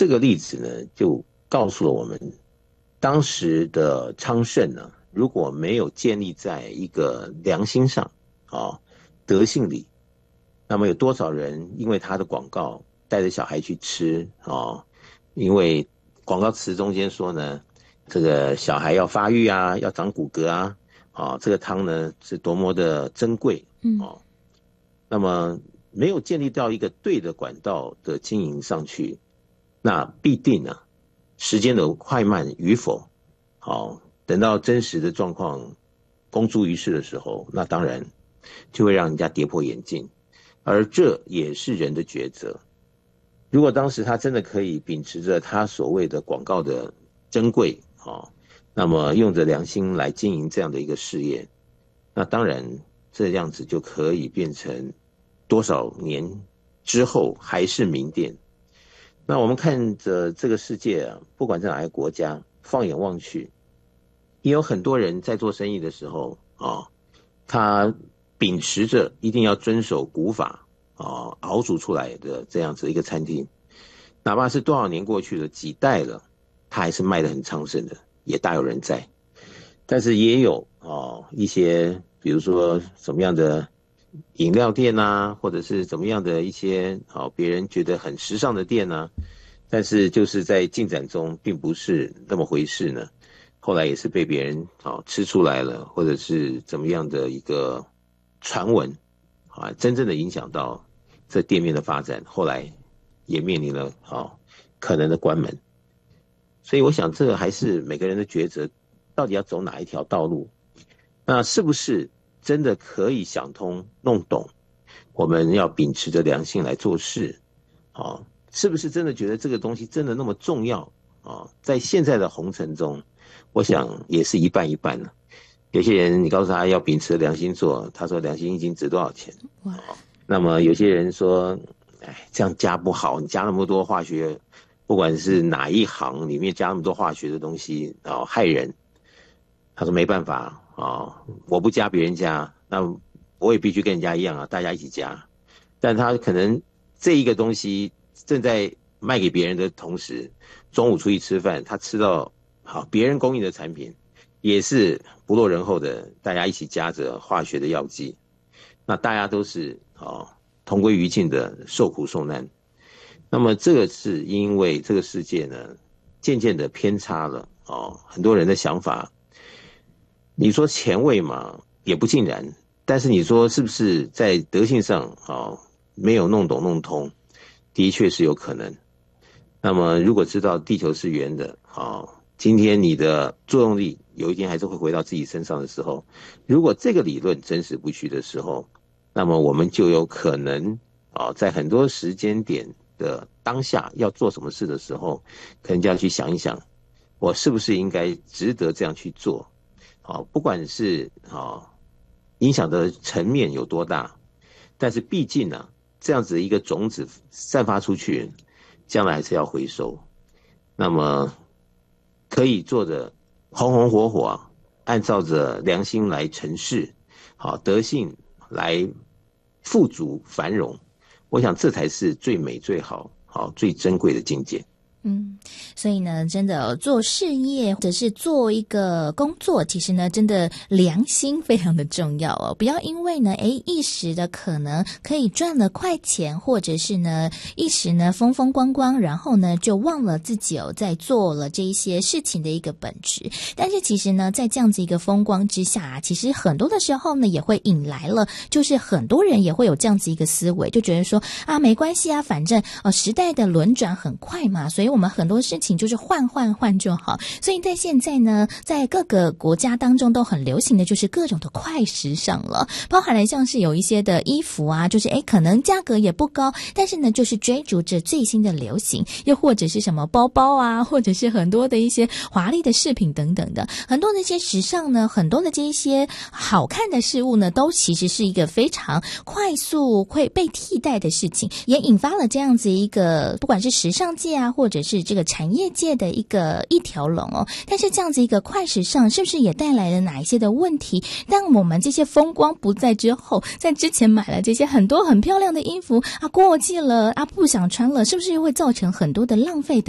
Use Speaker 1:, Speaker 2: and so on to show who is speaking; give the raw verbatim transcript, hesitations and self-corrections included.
Speaker 1: 这个例子呢，就告诉了我们，当时的昌盛呢，如果没有建立在一个良心上啊、德性里，那么有多少人因为他的广告带着小孩去吃啊？因为广告词中间说呢，这个小孩要发育啊，要长骨骼啊，啊，这个汤呢是多么的珍贵，嗯，哦，那么没有建立到一个对的管道的经营上去，那必定呢，时间的快慢与否，好，等到真实的状况公诸于世的时候，那当然就会让人家跌破眼镜，而这也是人的抉择。如果当时他真的可以秉持着他所谓的广告的珍贵，哦，那么用着良心来经营这样的一个事业，那当然这样子就可以变成多少年之后还是名店。那我们看着这个世界啊，不管在哪个国家，放眼望去，也有很多人在做生意的时候啊，他秉持着一定要遵守古法啊，熬煮出来的这样子一个餐厅，哪怕是多少年过去了，几代了，它还是卖得很昌盛的，也大有人在。但是也有哦一些，比如说什么样的饮料店啊，或者是怎么样的一些哦别人觉得很时尚的店啊，但是就是在进展中并不是那么回事呢。后来也是被别人哦吃出来了，或者是怎么样的一个传闻啊，真正的影响到这店面的发展，后来也面临了啊可能的关门。所以我想这个还是每个人的抉择，到底要走哪一条道路，那是不是真的可以想通弄懂，我们要秉持着良心来做事啊，是不是真的觉得这个东西真的那么重要啊？在现在的红尘中，我想也是一半一半了。有些人你告诉他要秉持良心做，他说良心一斤值多少钱？哇！那么有些人说，哎，这样加不好，你加那么多化学，不管是哪一行里面加那么多化学的东西，然后害人。他说没办法啊，我不加别人加，那我也必须跟人家一样啊，大家一起加。但他可能这一个东西正在卖给别人的同时，中午出去吃饭，他吃到好别人供应的产品，也是不落人后的，大家一起加着化学的药剂，那大家都是哦同归于尽的受苦受难。那么这个是因为这个世界呢，渐渐的偏差了哦，很多人的想法。你说前卫嘛，也不尽然，但是你说是不是在德性上哦没有弄懂弄通，的确是有可能。那么如果知道地球是圆的，哦，今天你的作用力有一天还是会回到自己身上的时候，如果这个理论真实不虚的时候，那么我们就有可能啊，在很多时间点的当下要做什么事的时候，可能就要去想一想，我是不是应该值得这样去做。啊，不管是啊影响的层面有多大，但是毕竟呢，这样子一个种子散发出去，将来还是要回收。那么可以做的红红火火，按照着良心来成事，好德性来富足繁荣，我想这才是最美最好好最珍贵的境界。
Speaker 2: 嗯，所以呢，真的做事业或者是做一个工作，其实呢，真的良心非常的重要哦。不要因为呢，诶，一时的可能可以赚了快钱，或者是呢，一时呢风风光光，然后呢就忘了自己哦，在做了这一些事情的一个本质。但是其实呢，在这样子一个风光之下啊，其实很多的时候呢，也会引来了，就是很多人也会有这样子一个思维，就觉得说啊，没关系啊，反正呃时代的轮转很快嘛，所以我们很多事情就是换换换就好。所以在现在呢，在各个国家当中都很流行的就是各种的快时尚了，包含了像是有一些的衣服啊，就是诶可能价格也不高，但是呢就是追逐着最新的流行，又或者是什么包包啊，或者是很多的一些华丽的饰品等等的，很多的一些时尚呢，很多的这一些好看的事物呢，都其实是一个非常快速会被替代的事情，也引发了这样子一个不管是时尚界啊，或者是这个产业界的一个一条龙哦。但是这样子一个快时尚是不是也带来了哪一些的问题？当我们这些风光不在之后，在之前买了这些很多很漂亮的衣服啊，过季了啊，不想穿了，是不是又会造成很多的浪费的